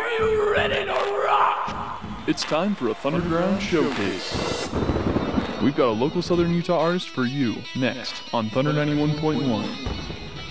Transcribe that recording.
you ready to rock? It's time for a Thunderground Showcase. We've got a local Southern Utah artist for you next on Thunder 91.1.